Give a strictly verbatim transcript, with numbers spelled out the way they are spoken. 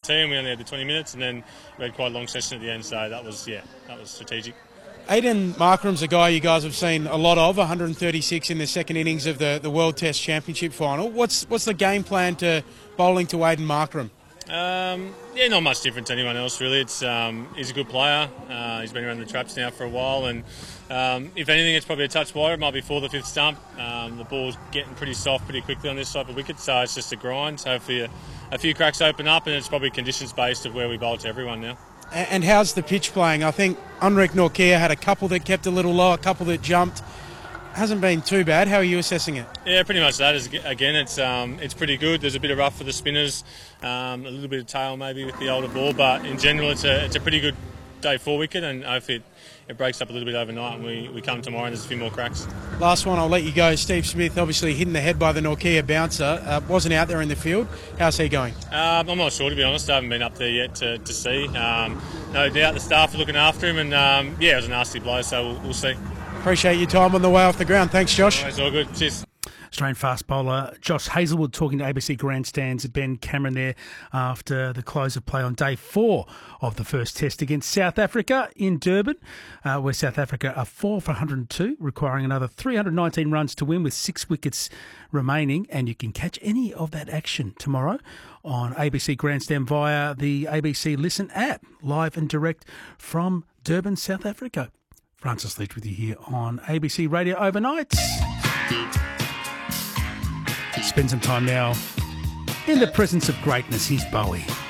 tee and we only had the twenty minutes, and then we had quite a long session at the end, so that was, yeah, that was strategic. Aidan Markram's a guy you guys have seen a lot of, one hundred thirty-six in the second innings of the, the World Test Championship final. What's what's the game plan to bowling to Aidan Markram? Um, yeah, not much different to anyone else really. It's um, he's a good player. Uh, he's been around the traps now for a while, and um, if anything, it's probably a touch wider. It might be for the fifth stump. Um, the ball's getting pretty soft pretty quickly on this type of wicket, so it's just a grind. So hopefully a, a few cracks open up, and it's probably conditions based of where we bowl to everyone now. And how's the pitch playing? I think Anrek Nortje had a couple that kept a little low, a couple that jumped. Hasn't been too bad. How are you assessing it? Yeah, pretty much that. Is, again, it's um, it's pretty good. There's a bit of rough for the spinners, um, a little bit of tail maybe with the older ball, but in general, it's a it's a pretty good day four wicket, and hopefully it, it breaks up a little bit overnight, and we, we come tomorrow and there's a few more cracks. Last one, I'll let you go. Steve Smith, obviously hit in the head by the Nortje bouncer, uh, wasn't out there in the field. How's he going? Um, I'm not sure, to be honest. I haven't been up there yet to, to see. Um, no doubt the staff are looking after him, and um, yeah, it was a nasty blow, so we'll, we'll see. Appreciate your time on the way off the ground. Thanks, Josh. It's all good. Cheers. Australian fast bowler Josh Hazlewood talking to A B C Grandstand's Ben Cameron there after the close of play on day four of the first test against South Africa in Durban, uh, where South Africa are four for one hundred two, requiring another three hundred nineteen runs to win with six wickets remaining. And you can catch any of that action tomorrow on A B C Grandstand via the A B C Listen app, live and direct from Durban, South Africa. Francis Leach with you here on A B C Radio Overnight. Spend some time now in the presence of greatness. Here's Bowie.